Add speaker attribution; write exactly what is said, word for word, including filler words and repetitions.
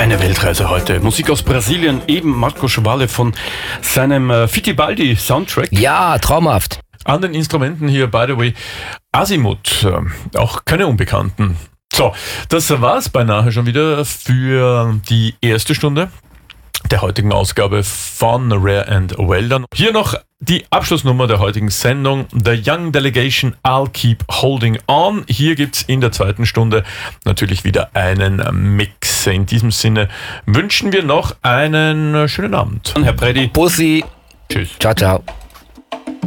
Speaker 1: Eine Weltreise heute. Musik aus Brasilien, eben Marco Schwale von seinem äh, Fittipaldi-Soundtrack.
Speaker 2: Ja, traumhaft.
Speaker 1: An den Instrumenten hier, by the way, Azimuth, äh, auch keine Unbekannten. So, das war's beinahe schon wieder für die erste Stunde der heutigen Ausgabe von Rare and Well Done. Hier noch die Abschlussnummer der heutigen Sendung, The Young Delegation, I'll Keep Holding On. Hier gibt's in der zweiten Stunde natürlich wieder einen Mix. In diesem Sinne wünschen wir noch einen schönen Abend. Herr Preddy.
Speaker 2: Bussi.
Speaker 1: Tschüss.
Speaker 2: Ciao, ciao.